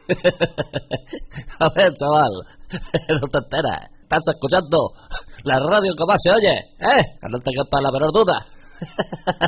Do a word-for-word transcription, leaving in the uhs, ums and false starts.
A ver, chaval, no te enteras. Estás escuchando la radio que más se oye, ¿eh? Que no te quepa la menor duda.